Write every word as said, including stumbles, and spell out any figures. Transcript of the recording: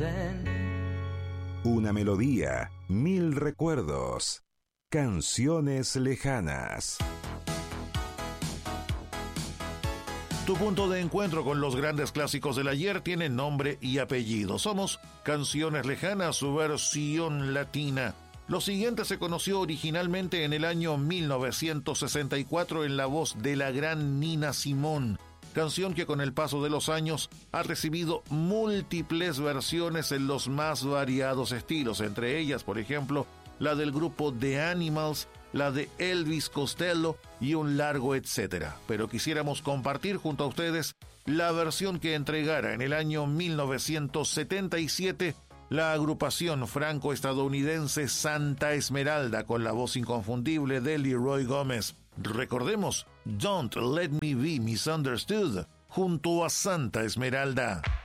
Una melodía, mil recuerdos. Canciones lejanas. Tu punto de encuentro con los grandes clásicos del ayer tiene nombre y apellido. Somos Canciones Lejanas, su versión latina. Lo siguiente se conoció originalmente en el año mil novecientos sesenta y cuatro en la voz de la gran Nina Simone, canción que con el paso de los años ha recibido múltiples versiones en los más variados estilos, entre ellas, por ejemplo, la del grupo The Animals, la de Elvis Costello y un largo etcétera. Pero quisiéramos compartir junto a ustedes la versión que entregara en el año mil novecientos setenta y siete la agrupación franco-estadounidense Santa Esmeralda con la voz inconfundible de Leroy Gómez. Recordemos Don't Let Me Be Misunderstood junto a Santa Esmeralda.